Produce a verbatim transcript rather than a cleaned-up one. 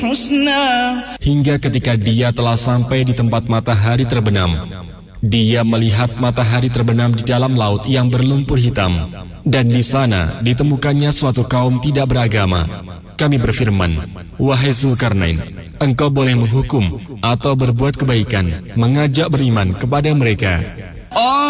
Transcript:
Hingga ketika dia telah sampai di tempat matahari terbenam, dia melihat matahari terbenam di dalam laut yang berlumpur hitam, dan di sana ditemukannya suatu kaum tidak beragama. Kami berfirman, wahai Zulkarnain, engkau boleh menghukum atau berbuat kebaikan, mengajak beriman kepada mereka.